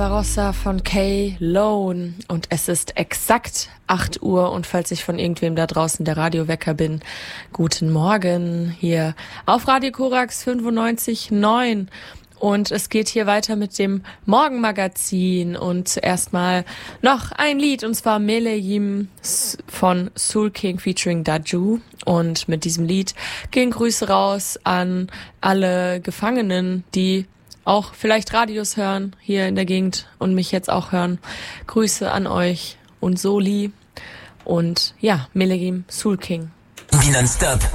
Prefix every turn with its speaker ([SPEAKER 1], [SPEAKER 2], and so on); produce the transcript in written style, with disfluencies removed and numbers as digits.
[SPEAKER 1] Barbarossa von Kay Lone und es ist exakt 8 Uhr und falls ich von irgendwem da draußen der Radiowecker bin, guten Morgen hier auf Radio Korax 95.9 und es geht hier weiter mit dem Morgenmagazin und zuerst mal noch ein Lied und zwar Meleyim von Soul King featuring Daju und mit diesem Lied gehen Grüße raus an alle Gefangenen, die auch vielleicht Radios hören hier in der Gegend und mich jetzt auch hören. Grüße an euch und Soli und ja, Meleyim Soul King.
[SPEAKER 2] Non-stop.